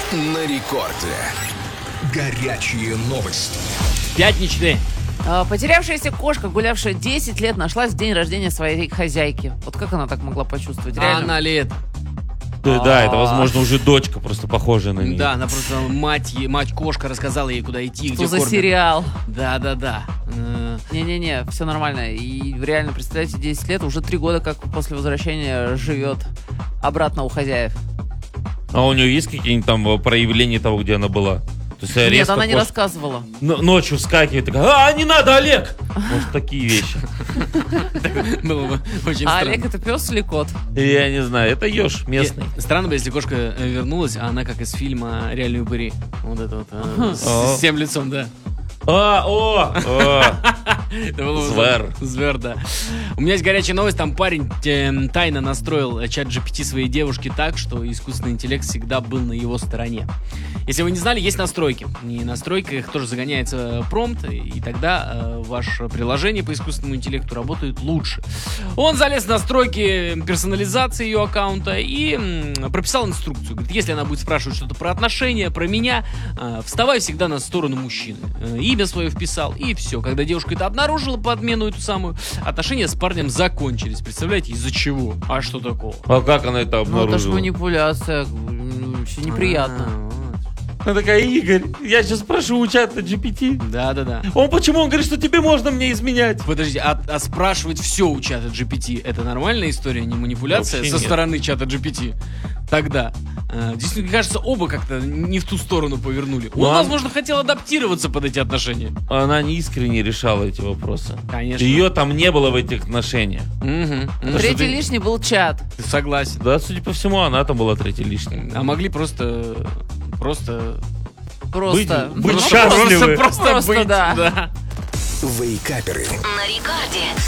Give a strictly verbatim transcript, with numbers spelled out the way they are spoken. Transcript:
на рекорде. Горячие новости. Пятничные. А, Потерявшаяся кошка, гулявшая десять лет, нашлась в день рождения своей хозяйки. Вот как она так могла почувствовать? А Реально. она ли это? Да, да, это, возможно, уже дочка просто похожая на нее. Да, она просто мать, е- мать-кошка рассказала ей, куда идти, Что где за кормят. сериал? Да-да-да. Э, Не-не-не, все нормально. И реально, представляете, десять лет, уже три года как после возвращения живет обратно у хозяев. А у нее есть какие-нибудь там проявления того, где она была? То есть Нет, резко она не кошка рассказывала. н- ночью вскакивает, такая: а, не надо, Олег! Может, такие вещи. Было бы очень А странно. Олег это пес или кот? Я не знаю, это еж местный. Е- Странно бы, если кошка э, вернулась, а она как из фильма «Реальные упыри». Вот это вот. э, с- О. С тем лицом, да. А, о, о. Это было бы Звер. забавно. Звер, да. У меня есть горячая новость. Там парень э, тайно настроил чат джи пи ти своей девушки так, что искусственный интеллект всегда был на его стороне. Если вы не знали, есть настройки. И в настройках тоже загоняется промпт, и тогда э, ваше приложение по искусственному интеллекту работает лучше. Он залез в настройки персонализации ее аккаунта и м, прописал инструкцию. Говорит, если она будет спрашивать что-то про отношения, про меня, э, вставай всегда на сторону мужчины. Э, имя свое вписал, и все. Когда девушка это обнаружила, подмену эту самую, отношения с парнем закончились. Представляете, из-за чего? А что такого? А как она это Ну, это ж обнаружила? манипуляция. Вообще неприятно. А, Она такая: Игорь, я сейчас спрошу у чата джи пи ти. Да-да-да. Он почему? Он говорит, что тебе можно мне изменять. Подожди, а, а спрашивать все у чата джи пи ти это нормальная история, не манипуляция Вообще со нет. стороны чата джи пи ти? Тогда. э, Действительно, мне кажется, оба как-то не в ту сторону повернули. Он, Ну, а- возможно, хотел адаптироваться под эти отношения. Она не искренне решала эти вопросы. Конечно. Ее там не было в этих отношениях. Мгм, мгм. что Третий ты- лишний был чат. Согласен. Да, судя по всему, она там была третьей лишней. А могли просто... Просто... Просто. Быть Ну, счастливы. Просто, просто Просто быть, да. да. Вейкаперы. На рекорде.